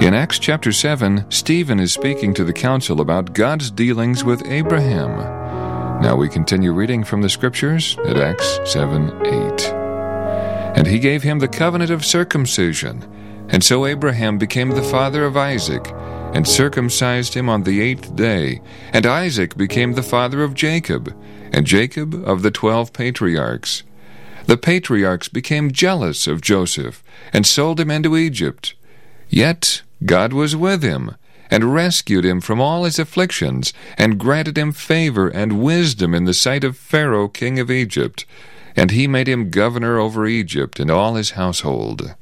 In Acts chapter 7, Stephen is speaking to the council about God's dealings with Abraham. Now we continue reading from the Scriptures at Acts 7:8. And he gave him the covenant of circumcision, and so Abraham became the father of Isaac, and circumcised him on the 8th day. And Isaac became the father of Jacob, and Jacob of the 12 patriarchs. The patriarchs became jealous of Joseph, and sold him into Egypt. Yet God was with him, and rescued him from all his afflictions, and granted him favor and wisdom in the sight of Pharaoh king of Egypt. And he made him governor over Egypt and all his household.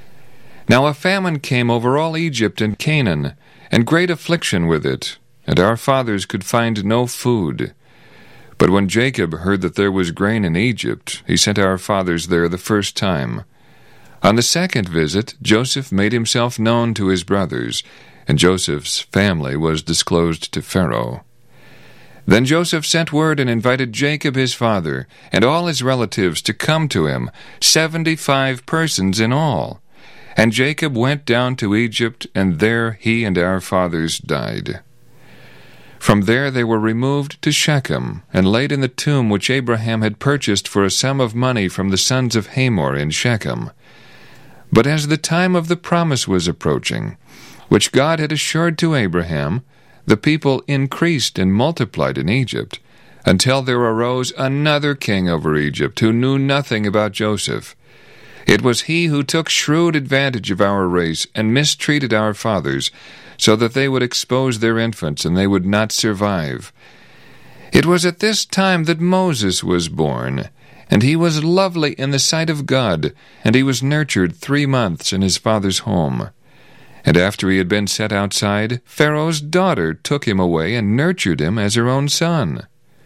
Now a famine came over all Egypt and Canaan, and great affliction with it, and our fathers could find no food. But when Jacob heard that there was grain in Egypt, he sent our fathers there the first time. On the second visit, Joseph made himself known to his brothers, and Joseph's family was disclosed to Pharaoh. Then Joseph sent word and invited Jacob his father, and all his relatives to come to him, 75 persons in all. And Jacob went down to Egypt, and there he and our fathers died. From there they were removed to Shechem, and laid in the tomb which Abraham had purchased for a sum of money from the sons of Hamor in Shechem. But as the time of the promise was approaching, which God had assured to Abraham, the people increased and multiplied in Egypt, until there arose another king over Egypt who knew nothing about Joseph. It was he who took shrewd advantage of our race and mistreated our fathers, so that they would expose their infants and they would not survive. It was at this time that Moses was born, and he was lovely in the sight of God, and he was nurtured 3 months in his father's home. And after he had been set outside, Pharaoh's daughter took him away and nurtured him as her own son.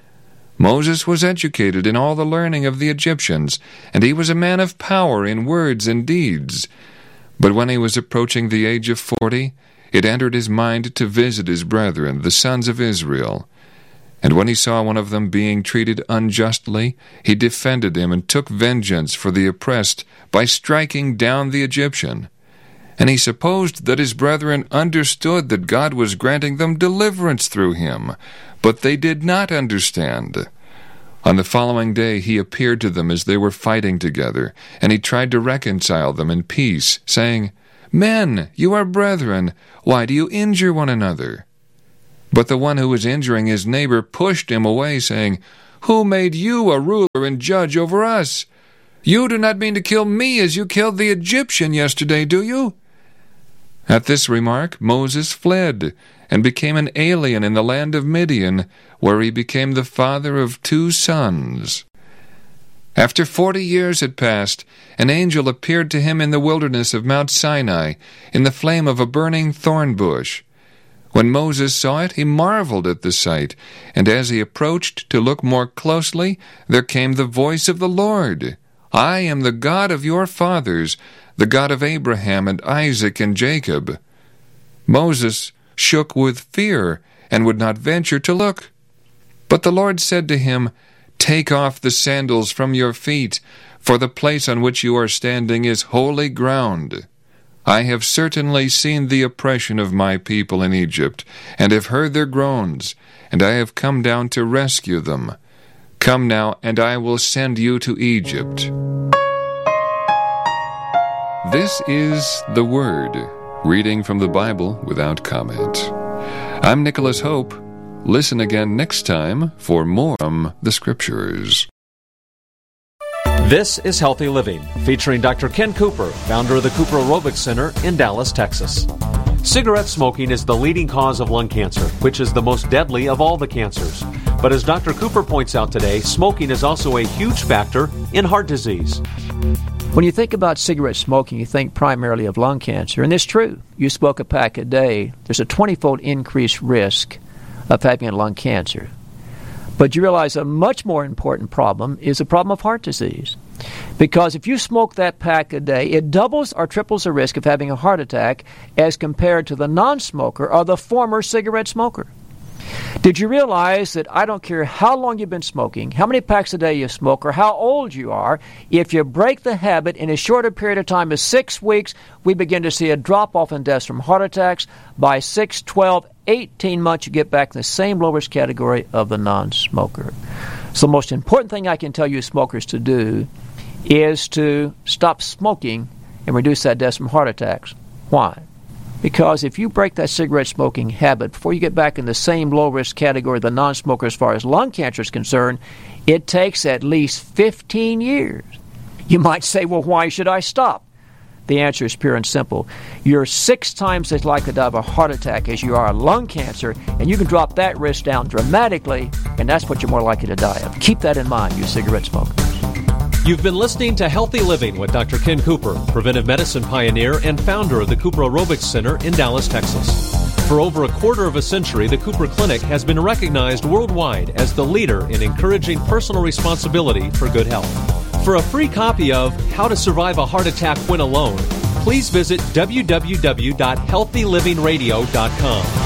Moses was educated in all the learning of the Egyptians, and he was a man of power in words and deeds. But when he was approaching the age of 40, it entered his mind to visit his brethren, the sons of Israel. And when he saw one of them being treated unjustly, he defended him and took vengeance for the oppressed by striking down the Egyptian. And he supposed that his brethren understood that God was granting them deliverance through him, but they did not understand. On the following day he appeared to them as they were fighting together, and he tried to reconcile them in peace, saying, "Men, you are brethren, why do you injure one another?" But the one who was injuring his neighbor pushed him away, saying, "Who made you a ruler and judge over us? You do not mean to kill me as you killed the Egyptian yesterday, do you?" At this remark Moses fled, and became an alien in the land of Midian, where he became the father of 2 sons. After 40 years had passed, an angel appeared to him in the wilderness of Mount Sinai, in the flame of a burning thorn bush. When Moses saw it, he marveled at the sight, and as he approached to look more closely, there came the voice of the Lord, "I am the God of your fathers, the God of Abraham and Isaac and Jacob." Moses shook with fear and would not venture to look. But the Lord said to him, "Take off the sandals from your feet, for the place on which you are standing is holy ground. I have certainly seen the oppression of my people in Egypt, and have heard their groans, and I have come down to rescue them. Come now, and I will send you to Egypt." This is the Word, reading from the Bible without comment. I'm Nicholas Hope. Listen again next time for more from the Scriptures. This is Healthy Living, featuring Dr. Ken Cooper, founder of the Cooper Aerobics Center in Dallas, Texas. Cigarette smoking is the leading cause of lung cancer, which is the most deadly of all the cancers. But as Dr. Cooper points out today, smoking is also a huge factor in heart disease. When you think about cigarette smoking, you think primarily of lung cancer, and it's true. You smoke a pack a day, there's a 20-fold increased risk of having lung cancer. But you realize a much more important problem is the problem of heart disease. Because if you smoke that pack a day, it doubles or triples the risk of having a heart attack as compared to the non-smoker or the former cigarette smoker. Did you realize that I don't care how long you've been smoking, how many packs a day you smoke, or how old you are, if you break the habit in as short a period of time as 6 weeks, we begin to see a drop-off in deaths from heart attacks. By 6, 12, 18 months, you get back in the same low-risk category of the non-smoker. So the most important thing I can tell you smokers to do is to stop smoking and reduce that deaths from heart attacks. Why? Because if you break that cigarette smoking habit before you get back in the same low-risk category of the non-smoker as far as lung cancer is concerned, it takes at least 15 years. You might say, well, why should I stop? The answer is pure and simple. You're 6 times as likely to die of a heart attack as you are a lung cancer, and you can drop that risk down dramatically, and that's what you're more likely to die of. Keep that in mind, you cigarette smokers. You've been listening to Healthy Living with Dr. Ken Cooper, preventive medicine pioneer and founder of the Cooper Aerobics Center in Dallas, Texas. For over a quarter of a century, the Cooper Clinic has been recognized worldwide as the leader in encouraging personal responsibility for good health. For a free copy of How to Survive a Heart Attack When Alone, please visit www.healthylivingradio.com.